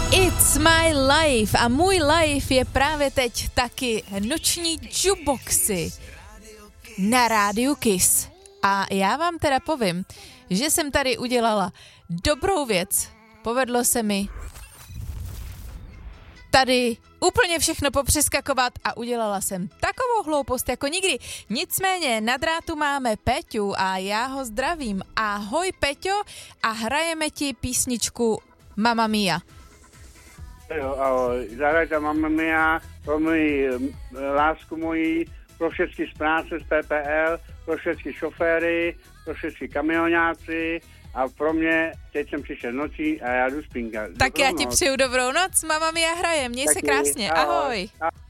It's my life a můj life je právě teď taky noční jukeboxy na rádiu Kiss. A já vám teda povím, že jsem tady udělala dobrou věc. Povedlo se mi tady úplně všechno popřeskakovat a udělala jsem takovou hloupost jako nikdy. Nicméně na drátu máme Peťu a já ho zdravím. Ahoj Peťo a hrajeme ti písničku Mamma Mia. Jo, ahoj. Zahrajte Mamma Mia pro moji lásku mojí, pro všechny z práce z PPL, pro všechny šoféry, pro všechny kamionáci a pro mě, teď jsem přišel nocí a já jdu spínkat. Tak já ti přeju dobrou noc, Mamma Mia hraje, měj se krásně, ahoj.